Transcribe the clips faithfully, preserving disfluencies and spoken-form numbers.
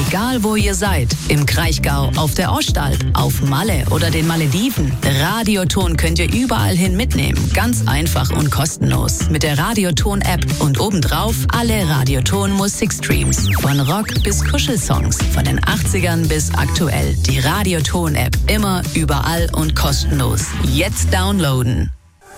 Egal wo ihr seid, im Kraichgau, auf der Ostalb, auf Malle oder den Malediven, Radioton könnt ihr überall hin mitnehmen. Ganz einfach und kostenlos. Mit der Radioton-App und obendrauf alle Radioton-Musikstreams. Von Rock bis Kuschelsongs, von den achtzigern bis aktuell. Die Radioton-App immer, überall und kostenlos. Jetzt downloaden.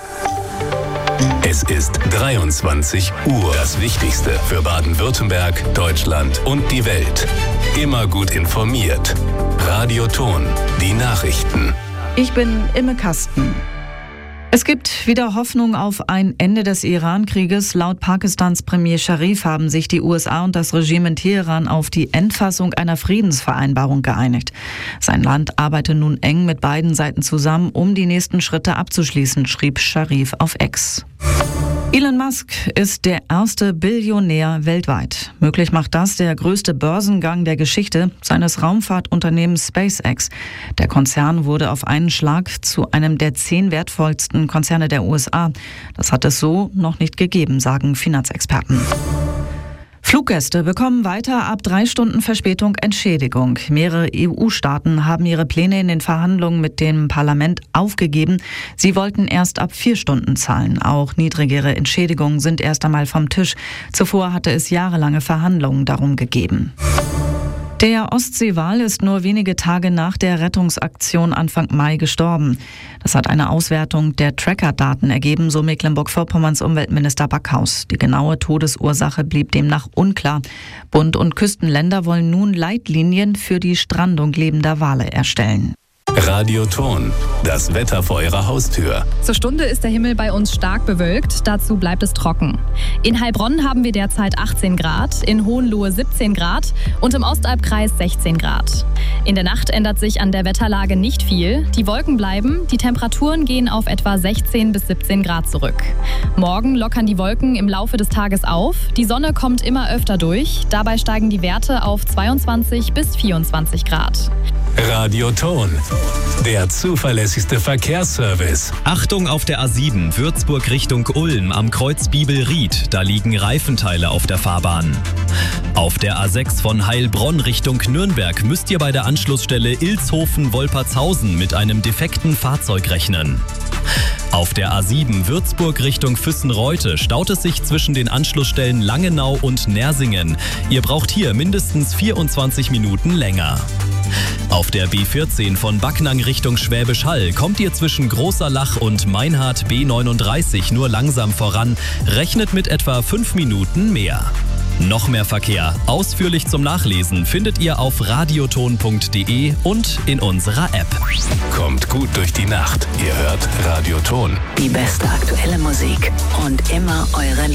Es ist dreiundzwanzig Uhr. Das Wichtigste für Baden-Württemberg, Deutschland und die Welt. Immer gut informiert. Radioton, die Nachrichten. Ich bin Imme Kasten. Es gibt wieder Hoffnung auf ein Ende des Iran-Krieges. Laut Pakistans Premier Sharif haben sich die U S A und das Regime in Teheran auf die Endfassung einer Friedensvereinbarung geeinigt. Sein Land arbeite nun eng mit beiden Seiten zusammen, um die nächsten Schritte abzuschließen, schrieb Sharif auf X. Elon Musk ist der erste Billionär weltweit. Möglich macht das der größte Börsengang der Geschichte seines Raumfahrtunternehmens SpaceX. Der Konzern wurde auf einen Schlag zu einem der zehn wertvollsten Konzerne der U S A. Das hat es so noch nicht gegeben, sagen Finanzexperten. Fluggäste bekommen weiter ab drei Stunden Verspätung Entschädigung. Mehrere E U-Staaten haben ihre Pläne in den Verhandlungen mit dem Parlament aufgegeben. Sie wollten erst ab vier Stunden zahlen. Auch niedrigere Entschädigungen sind erst einmal vom Tisch. Zuvor hatte es jahrelange Verhandlungen darum gegeben. Der Ostseewal ist nur wenige Tage nach der Rettungsaktion Anfang Mai gestorben. Das hat eine Auswertung der Tracker-Daten ergeben, so Mecklenburg-Vorpommerns Umweltminister Backhaus. Die genaue Todesursache blieb demnach unklar. Bund und Küstenländer wollen nun Leitlinien für die Strandung lebender Wale erstellen. Radioton, das Wetter vor Ihrer Haustür. Zur Stunde ist der Himmel bei uns stark bewölkt, dazu bleibt es trocken. In Heilbronn haben wir derzeit achtzehn Grad, in Hohenlohe siebzehn Grad und im Ostalbkreis sechzehn Grad. In der Nacht ändert sich an der Wetterlage nicht viel. Die Wolken bleiben, die Temperaturen gehen auf etwa sechzehn bis siebzehn Grad zurück. Morgen lockern die Wolken im Laufe des Tages auf. Die Sonne kommt immer öfter durch. Dabei steigen die Werte auf zweiundzwanzig bis vierundzwanzig Grad. Radioton, der zuverlässigste Verkehrsservice. Achtung auf der A sieben, Würzburg Richtung Ulm am Kreuz Biebel-Ried. Da liegen Reifenteile auf der Fahrbahn. Auf der A sechs von Heilbronn Richtung Nürnberg müsst ihr bei der Anschlussstelle Ilshofen-Wolpertshausen mit einem defekten Fahrzeug rechnen. Auf der A sieben Würzburg Richtung Füssenreute staut es sich zwischen den Anschlussstellen Langenau und Nersingen. Ihr braucht hier mindestens vierundzwanzig Minuten länger. Auf der B vierzehn von Backnang Richtung Schwäbisch Hall kommt ihr zwischen Großer Lach und Meinhard B neununddreißig nur langsam voran. Rechnet mit etwa fünf Minuten mehr. Noch mehr Verkehr, ausführlich zum Nachlesen, findet ihr auf radioton punkt de und in unserer App. Kommt gut durch die Nacht. Ihr hört Radioton. Die beste aktuelle Musik und immer eure